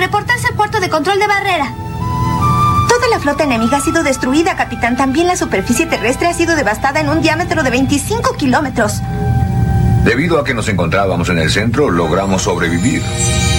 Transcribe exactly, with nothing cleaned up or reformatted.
reportarse al puerto de control de barrera. Toda la flota enemiga ha sido destruida, capitán. También la superficie terrestre ha sido devastada en un diámetro de veinticinco kilómetros. Debido a que nos encontrábamos en el centro, logramos sobrevivir.